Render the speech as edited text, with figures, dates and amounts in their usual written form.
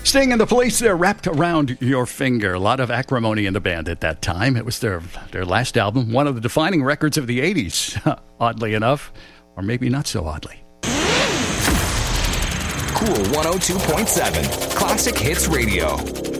Sting and the Police, they're Wrapped Around Your Finger. A lot of acrimony in the band at that time. It was their last album, one of the defining records of the 80s, oddly enough, or maybe not so oddly. Cool 102.7, Classic Hits Radio.